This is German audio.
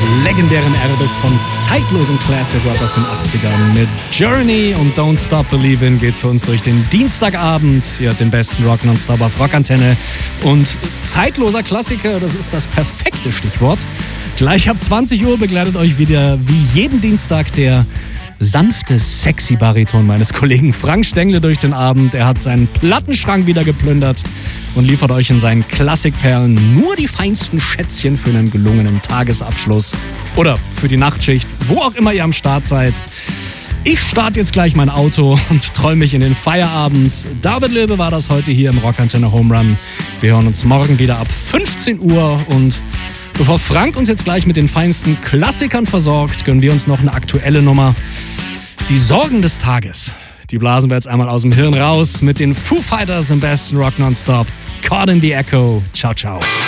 legendären Erbes von zeitlosen Classic Rock aus den 80ern. Mit Journey und Don't Stop Believin' geht's für uns durch den Dienstagabend. Ihr hört den besten Rock nonstop auf Rockantenne. Und zeitloser Klassiker, das ist das perfekte Stichwort. Gleich ab 20 Uhr begleitet euch wieder wie jeden Dienstag der sanfte, sexy Bariton meines Kollegen Frank Stengle durch den Abend. Er hat seinen Plattenschrank wieder geplündert und liefert euch in seinen Klassikperlen nur die feinsten Schätzchen für einen gelungenen Tagesabschluss oder für die Nachtschicht, wo auch immer ihr am Start seid. Ich starte jetzt gleich mein Auto und träume mich in den Feierabend. David Löbe war das heute hier im Rockantenne Home Run. Wir hören uns morgen wieder ab 15 Uhr und bevor Frank uns jetzt gleich mit den feinsten Klassikern versorgt, gönnen wir uns noch eine aktuelle Nummer. Die Sorgen des Tages, die blasen wir jetzt einmal aus dem Hirn raus mit den Foo Fighters im besten Rock nonstop. Caught in the Echo. Ciao, ciao.